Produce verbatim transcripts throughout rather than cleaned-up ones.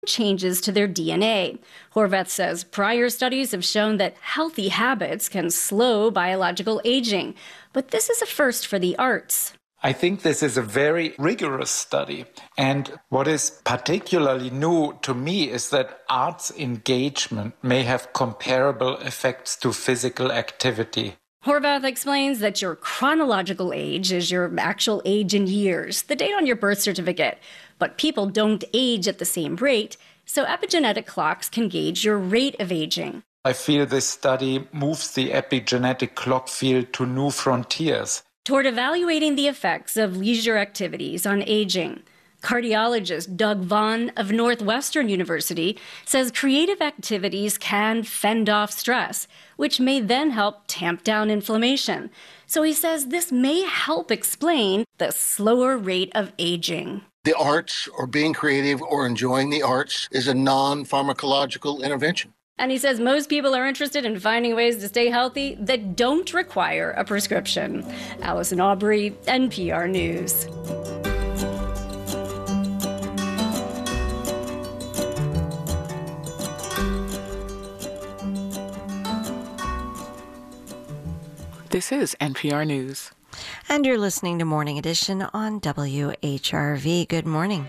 changes to their D N A. Horvath says prior studies have shown that healthy habits can slow biological aging, but this is a first for the arts. I think this is a very rigorous study. And what is particularly new to me is that arts engagement may have comparable effects to physical activity. Horvath explains that your chronological age is your actual age in years, the date on your birth certificate. But people don't age at the same rate, so epigenetic clocks can gauge your rate of aging. I feel this study moves the epigenetic clock field to new frontiers toward evaluating the effects of leisure activities on aging. Cardiologist Doug Vaughn of Northwestern University says creative activities can fend off stress, which may then help tamp down inflammation. So he says this may help explain the slower rate of aging. The arts, or being creative or enjoying the arts, is a non-pharmacological intervention. And he says most people are interested in finding ways to stay healthy that don't require a prescription. Allison Aubrey, N P R News. This is N P R News. And you're listening to Morning Edition on W H R V. Good morning.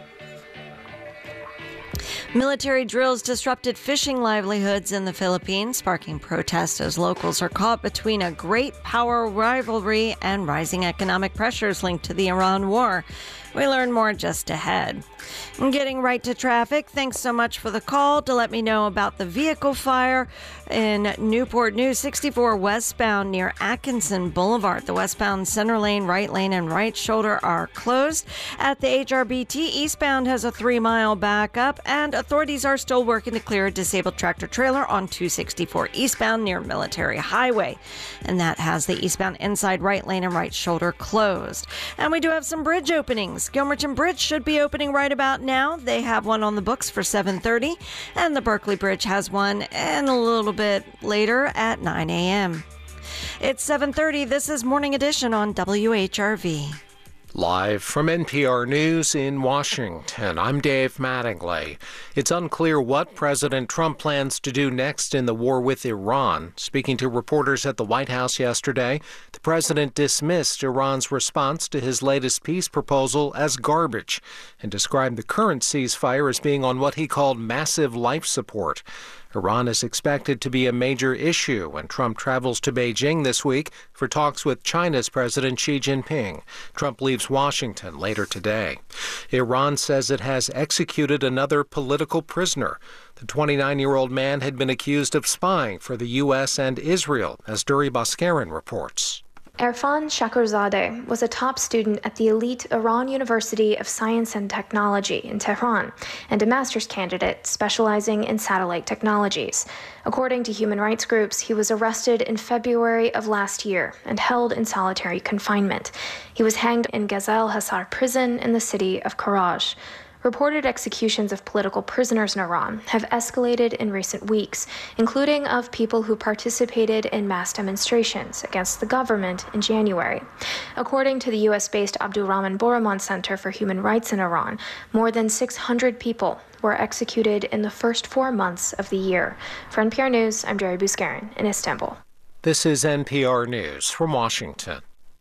Military drills disrupted fishing livelihoods in the Philippines, sparking protests as locals are caught between a great power rivalry and rising economic pressures linked to the Iran war. We learn more just ahead. And getting right to traffic, thanks so much for the call to let me know about the vehicle fire in Newport News, sixty-four westbound near Atkinson Boulevard. The westbound center lane, right lane, and right shoulder are closed. At the H R B T, eastbound has a three-mile backup, and authorities are still working to clear a disabled tractor-trailer on two sixty-four eastbound near Military Highway. And that has the eastbound inside right lane and right shoulder closed. And we do have some bridge openings. Gilmerton Bridge should be opening right about now. They have one on the books for seven thirty, and the Berkeley Bridge has one and a little bit later at nine a.m. It's seven thirty. This is Morning Edition on W H R V. Live from N P R News in Washington, I'm Dave Mattingly. It's unclear what President Trump plans to do next in the war with Iran. Speaking to reporters at the White House yesterday, the president dismissed Iran's response to his latest peace proposal as garbage and described the current ceasefire as being on what he called massive life support. Iran is expected to be a major issue when Trump travels to Beijing this week for talks with China's President Xi Jinping. Trump leaves Washington later today. Iran says it has executed another political prisoner. The twenty-nine-year-old man had been accused of spying for the U S and Israel, as Duri Baskarin reports. Erfan Shakurzadeh was a top student at the elite Iran University of Science and Technology in Tehran and a master's candidate specializing in satellite technologies. According to human rights groups, he was arrested in February of last year and held in solitary confinement. He was hanged in Ghazal Hasar prison in the city of Karaj. Reported executions of political prisoners in Iran have escalated in recent weeks, including of people who participated in mass demonstrations against the government in January. According to the U S-based Abdurrahman Borahman Center for Human Rights in Iran, more than six hundred people were executed in the first four months of the year. For N P R News, I'm Jerry Buskarin in Istanbul. This is N P R News from Washington.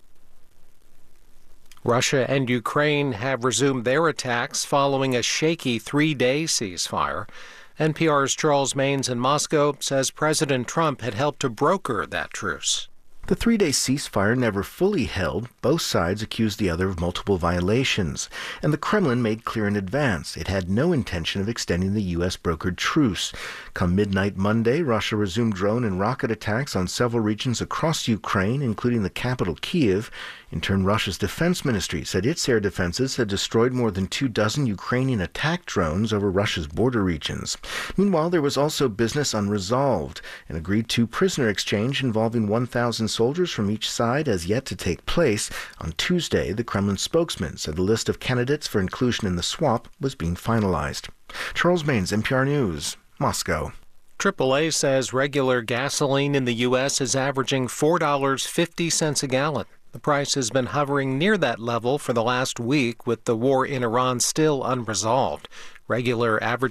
Russia and Ukraine have resumed their attacks following a shaky three-day ceasefire. N P R's Charles Maynes in Moscow says President Trump had helped to broker that truce. The three-day ceasefire never fully held. Both sides accused the other of multiple violations, and the Kremlin made clear in advance it had no intention of extending the U S-brokered truce. Come midnight Monday, Russia resumed drone and rocket attacks on several regions across Ukraine, including the capital Kyiv. In turn, Russia's defense ministry said its air defenses had destroyed more than two dozen Ukrainian attack drones over Russia's border regions. Meanwhile, there was also business unresolved. An agreed-to prisoner exchange involving one thousand soldiers from each side has yet to take place. On Tuesday, the Kremlin spokesman said the list of candidates for inclusion in the swap was being finalized. Charles Maynes, N P R News, Moscow. triple A says regular gasoline in the U S is averaging four dollars and fifty cents a gallon. The price has been hovering near that level for the last week, with the war in Iran still unresolved. Regular average